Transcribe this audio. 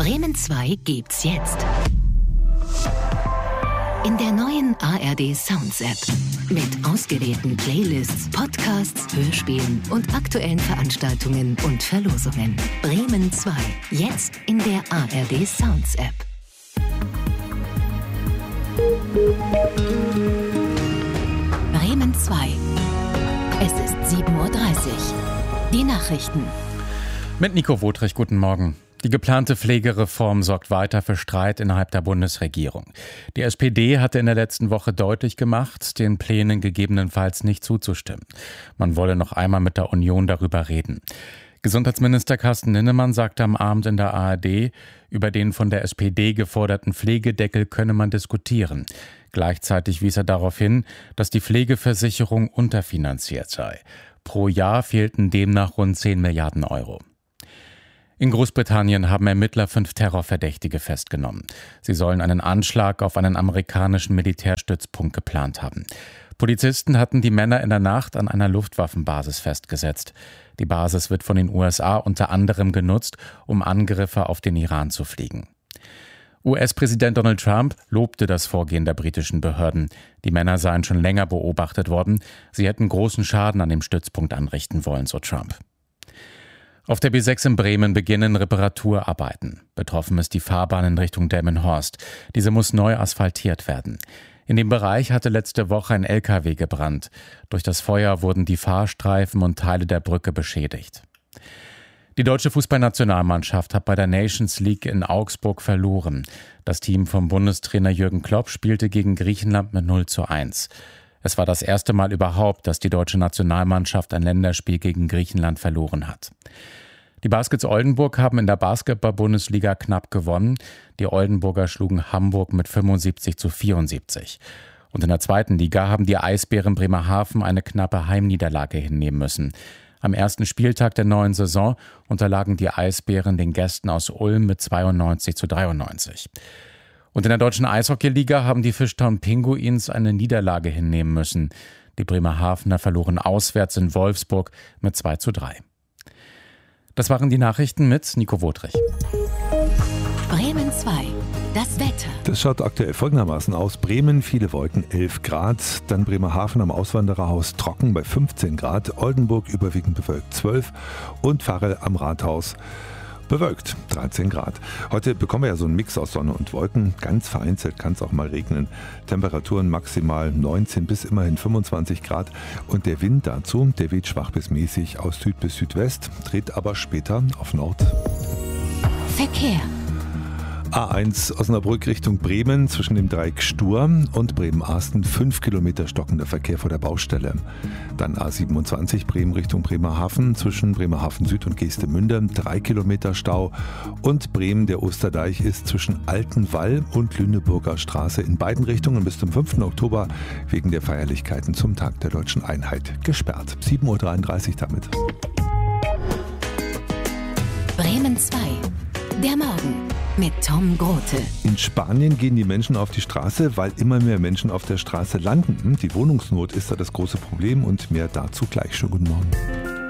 Bremen 2 gibt's jetzt. In der neuen ARD Sounds App. Mit ausgewählten Playlists, Podcasts, Hörspielen und aktuellen Veranstaltungen und Verlosungen. Bremen 2. Jetzt in der ARD Sounds App. Bremen 2. Es ist 7:30 Uhr. Die Nachrichten. Mit Nico Wotrich, guten Morgen. Die geplante Pflegereform sorgt weiter für Streit innerhalb der Bundesregierung. Die SPD hatte in der letzten Woche deutlich gemacht, den Plänen gegebenenfalls nicht zuzustimmen. Man wolle noch einmal mit der Union darüber reden. Gesundheitsminister Carsten Linnemann sagte am Abend in der ARD, über den von der SPD geforderten Pflegedeckel könne man diskutieren. Gleichzeitig wies er darauf hin, dass die Pflegeversicherung unterfinanziert sei. Pro Jahr fehlten demnach rund 10 Milliarden Euro. In Großbritannien haben Ermittler 5 Terrorverdächtige festgenommen. Sie sollen einen Anschlag auf einen amerikanischen Militärstützpunkt geplant haben. Polizisten hatten die Männer in der Nacht an einer Luftwaffenbasis festgesetzt. Die Basis wird von den USA unter anderem genutzt, um Angriffe auf den Iran zu fliegen. US-Präsident Donald Trump lobte das Vorgehen der britischen Behörden. Die Männer seien schon länger beobachtet worden. Sie hätten großen Schaden an dem Stützpunkt anrichten wollen, so Trump. Auf der B6 in Bremen beginnen Reparaturarbeiten. Betroffen ist die Fahrbahn in Richtung Delmenhorst. Diese muss neu asphaltiert werden. In dem Bereich hatte letzte Woche ein LKW gebrannt. Durch das Feuer wurden die Fahrstreifen und Teile der Brücke beschädigt. Die deutsche Fußballnationalmannschaft hat bei der Nations League in Augsburg verloren. Das Team vom Bundestrainer Jürgen Klopp spielte gegen Griechenland mit 0:1. Es war das erste Mal überhaupt, dass die deutsche Nationalmannschaft ein Länderspiel gegen Griechenland verloren hat. Die Baskets Oldenburg haben in der Basketball-Bundesliga knapp gewonnen. Die Oldenburger schlugen Hamburg mit 75:74. Und in der zweiten Liga haben die Eisbären Bremerhaven eine knappe Heimniederlage hinnehmen müssen. Am ersten Spieltag der neuen Saison unterlagen die Eisbären den Gästen aus Ulm mit 92:93. Und in der deutschen Eishockeyliga haben die Fishtown Pinguins eine Niederlage hinnehmen müssen. Die Bremerhavener verloren auswärts in Wolfsburg mit 2:3. Das waren die Nachrichten mit Nico Wotrich. Bremen 2. Das Wetter. Das schaut aktuell folgendermaßen aus. Bremen, viele Wolken, 11 Grad. Dann Bremerhaven am Auswandererhaus trocken bei 15 Grad. Oldenburg überwiegend bewölkt 12. Und Pfarre am Rathaus bewölkt 13 Grad. Heute bekommen wir ja so einen Mix aus Sonne und Wolken. Ganz vereinzelt kann es auch mal regnen. Temperaturen maximal 19 bis immerhin 25 Grad. Und der Wind dazu, der weht schwach bis mäßig aus Süd bis Südwest, dreht aber später auf Nord. Verkehr. A1 Osnabrück Richtung Bremen zwischen dem Dreieck Stur und Bremen-Arsten 5 Kilometer stockender Verkehr vor der Baustelle. Dann A27 Bremen Richtung Bremerhaven zwischen Bremerhaven Süd und Geestemünde 3 Kilometer Stau. Und Bremen, der Osterdeich, ist zwischen Altenwall und Lüneburger Straße in beiden Richtungen bis zum 5. Oktober wegen der Feierlichkeiten zum Tag der Deutschen Einheit gesperrt. 7:33 Uhr damit. Bremen 2. Der Morgen. Mit Tom Grote. In Spanien gehen die Menschen auf die Straße, weil immer mehr Menschen auf der Straße landen. Die Wohnungsnot ist da das große Problem und mehr dazu gleich. Schönen guten Morgen.